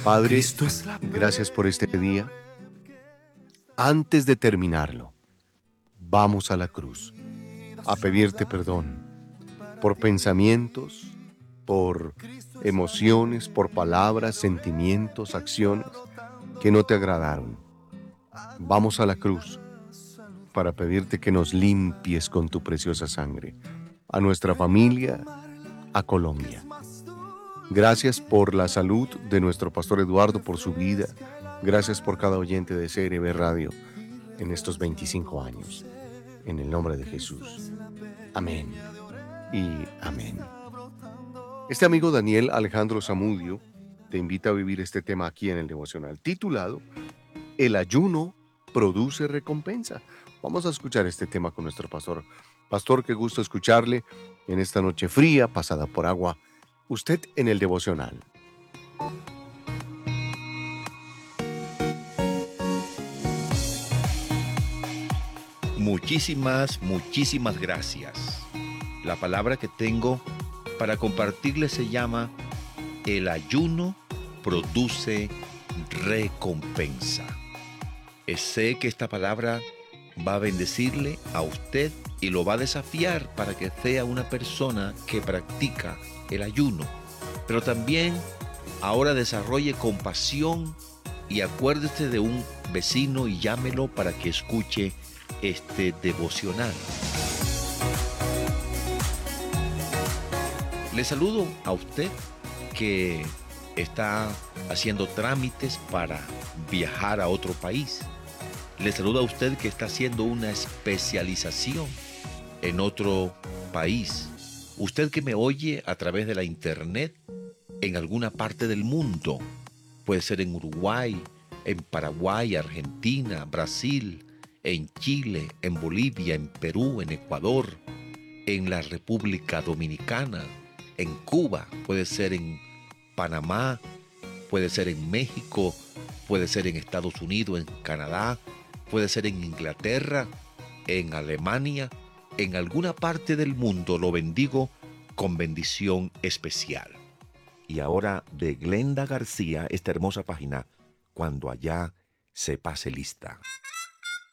Padre, gracias por este día. Antes de terminarlo, vamos a la cruz a pedirte perdón por pensamientos, por emociones, por palabras, sentimientos, acciones que no te agradaron. Vamos a la cruz para pedirte que nos limpies con tu preciosa sangre, a nuestra familia, a Colombia. Gracias por la salud de nuestro pastor Eduardo, por su vida. Gracias por cada oyente de CRB Radio en estos 25 años. En el nombre de Jesús. Amén y amén. Este amigo Daniel Alejandro Zamudio te invita a vivir este tema aquí en el devocional, titulado El ayuno produce recompensa. Vamos a escuchar este tema con nuestro pastor. Pastor, qué gusto escucharle en esta noche fría, pasada por agua. Usted en el devocional. Muchísimas gracias. La palabra que tengo para compartirles se llama El ayuno produce recompensa. Sé que esta palabra va a bendecirle a usted y lo va a desafiar para que sea una persona que practica el ayuno. Pero también ahora desarrolle compasión y acuérdese de un vecino y llámelo para que escuche este devocional. Le saludo a usted que está haciendo trámites para viajar a otro país. Le saludo a usted que está haciendo una especialización en otro país. Usted que me oye a través de la internet en alguna parte del mundo. Puede ser en Uruguay, en Paraguay, Argentina, Brasil, en Chile, en Bolivia, en Perú, en Ecuador, en la República Dominicana, en Cuba, puede ser en Panamá, puede ser en México, puede ser en Estados Unidos, en Canadá, puede ser en Inglaterra, en Alemania, en alguna parte del mundo. Lo bendigo con bendición especial. Y ahora de Glenda García, esta hermosa página, Cuando allá se pase lista.